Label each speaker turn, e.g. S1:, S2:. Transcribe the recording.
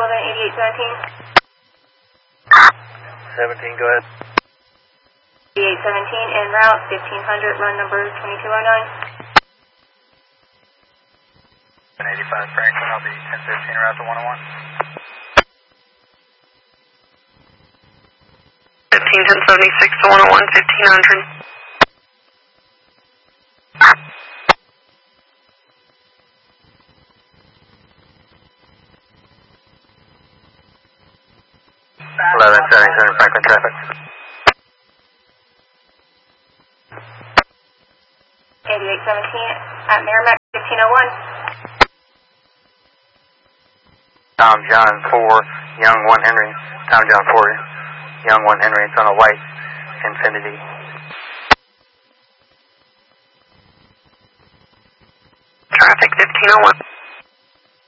S1: Sullivan, 8817.
S2: 17, go ahead.
S1: 8817 en route, 1500, run number 2209.
S2: 85 Franklin, I'll be 1015 route to 101.
S3: 1076 to 101, 1500.
S2: Eleven 77 Franklin traffic.
S1: 8817 at Merrimack, 1501.
S2: Tom John 4, Young 1 Henry. Tom John 4, Young 1 Henry. It's on a white Infinity.
S3: Traffic 1501.